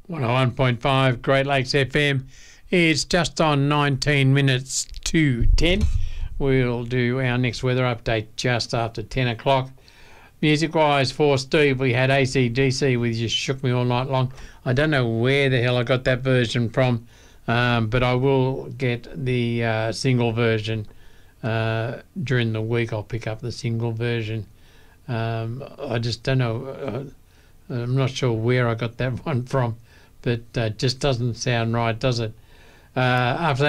101.5 Great Lakes FM. It's just on 19 minutes to 10. We'll do our next weather update just after 10 o'clock. Music-wise for Steve, we had AC/DC with You Shook Me All Night Long. I don't know where the hell I got that version from, but I will get the single version during the week. I'll pick up the single version. I just don't know. I'm not sure where I got that one from, but just doesn't sound right, does it? After that,